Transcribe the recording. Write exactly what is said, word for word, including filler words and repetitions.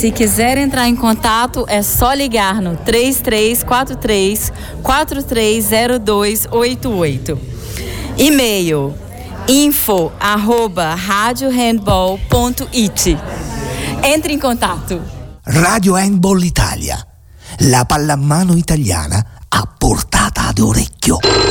Se quiser entrar em contato, é só ligar no três três quatro três, quatro três zero dois oito oito. E-mail info arroba radio handball ponto it. Entre em contato. Radio Handball Italia, la pallamano italiana a portata d'orecchio.